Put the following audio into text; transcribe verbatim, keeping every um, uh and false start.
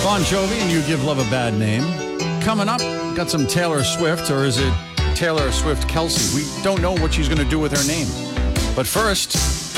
Bon Jovi and You Give Love a Bad Name. Coming up, got some Taylor Swift, or is it Taylor Swift Kelsey? We don't know what she's going to do with her name. But first,